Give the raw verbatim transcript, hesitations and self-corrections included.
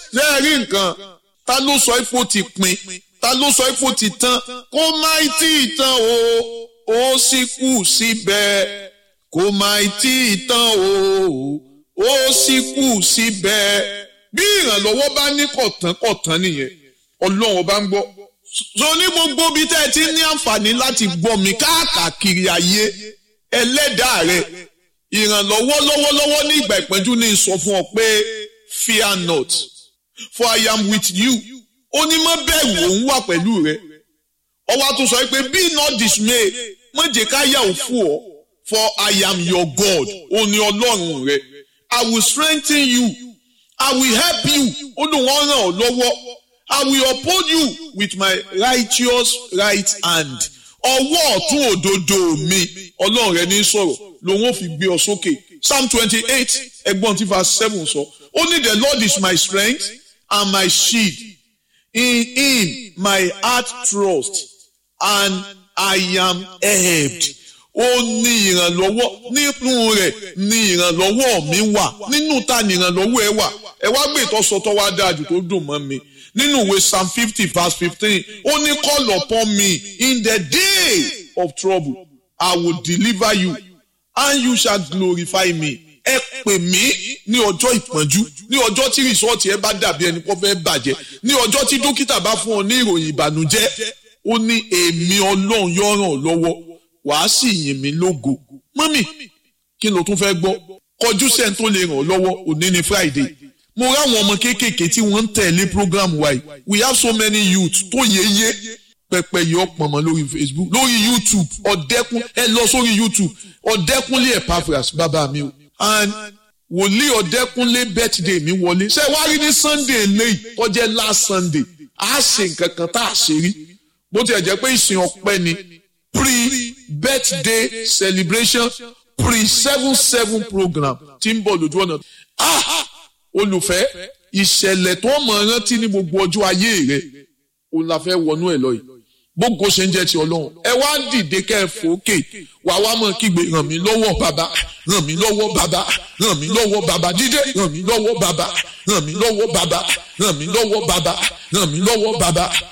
ṣé ẹ rí nǹkan ta ló sọ ifo ti pin ta ló sọ ifo ti tán kó má tí ì tán o ó sì kù síbẹ̀ kó má tí ì tán o ó sì kù síbẹ̀ bí ìrànlọ́wọ́ bá ní kọ̀tán kọ̀tán nìyẹn ọlọ́run bá ń gbọ́ so ní gbogbo bí tẹ́ ẹ ti ní àǹfààní láti gbọ́ mi káàkiri ayé ẹlẹ́dàá rẹ ìrànlọ́wọ́ lọ́wọ́lọ́wọ́ ní ìgbà ìpẹ́jú ní sọ fún ọ pé fear not for I am with you ó ní má bẹ̀rù òun wà pẹ̀lú rẹ ọwọ́ a tún sọ pé be not dismayed má jẹ́ ká yà ó fún ọ for I am your God ó ní ọlọ́run rẹ I will strengthen you I will help you ó lóun ó ràn ọ́ lọ́wọ́ I will uphold you with my righteous right hand ọwọ́ ọ̀tún òdodo mi ọlọ́run rẹ ní sọ̀rọ̀ lòun ò fi gbé ọ sókè Psalm twenty-eight ẹgbọ́n tí verse seven sọ ó ní the Lord is my strength and my shield in him my heart trusts and I am helped ó ní ìrànlọ́wọ́ nínú rẹ̀ ní ìrànlọ́wọ́ mi wà nínú ta ní ìrànlọ́wọ́ ẹ wà ẹ wá gbé ìtọ́sọtọ́ wá dájú tó dùn mọ́ mi nínú ìwé Psalm fifty verse fifteen ó ní call upon me in the day of trouble I will deliver you and you shall glorify me ẹ pè mí ní ọjọ́ ìpọ́njú ní ọjọ́ tí rìsọ́ọ̀tì ẹ bá dàbí ẹni kó fẹ́ bàjẹ́ ní ọjọ́ tí dókítà bá fún ọ ní ìròyìn ìbànújẹ́ ó ní èmi ọlọ́run yóò ràn ọ́ lọ́wọ́ wàá sì yìn mí lógo mọ́mì kí ló tún fẹ́ gbọ́ kọjú sẹ́ni tó lè ràn ọ́ lọ́wọ́ òní ni Friday mo ráwọn ọmọ kéékèèké tí wọ́n ń tẹ̀lé program wa yìí we have so many youth tó yéye pẹpẹ yìí ọ̀pọ̀mọ́ lórí Facebook lórí YouTube ọ̀dẹ́kun ẹ lọ sórí YouTube ọ̀dẹ́kunlé Epaphras bàbá mi o and wòlíì ọ̀dẹ́kunlé birthday mi wọlé ṣé wàá rí ní Sunday lẹ́yìn tó jẹ́ last Sunday a ṣe nǹkan kan tá a ṣe rí bó tiẹ̀ jẹ́ pé ìsìn ọpẹ́ ni pre-birthday celebration pre-seven seven program tí ń bọ̀ lójú ọ̀nà ah olùfẹ́ ìṣẹ̀lẹ̀ tó mọ̀ rántí ní gbogbo ọjọ́ ayé rẹ̀ òun la fẹ́ wọnú ẹ̀ lọ yìí gbogbo ṣe ń jẹ́ ti ọlọ́run ẹ wá dìde kẹ́ ẹ fòókè wà wá mọ̀ kígbe ràn mí lọ́wọ́ bàbá ràn mí lọ́wọ́ bàbá ràn mí lọ́wọ́ bàbá dídé ràn mí lọ́wọ́ bàbá ràn mí lọ́wọ́ bàbá ràn mí lọ́wọ́ bàbá ràn mí lọ́wọ́ bàbá